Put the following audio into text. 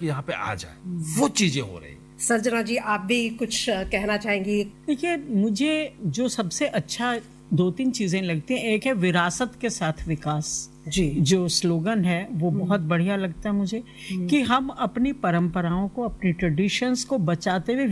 कि यहाँ पे आ जाए, वो चीजें हो रही। सर्जना जी, आप भी कुछ कहना चाहेंगी? देखिए, मुझे जो सबसे अच्छा 2-3 चीजें लगती हैं, एक है विरासत के साथ विकास जी, जो स्लोगन है वो बहुत बढ़िया लगता है मुझे, कि हम अपनी परंपराओं को, अपनी ट्रेडिशंस को बचाते हुए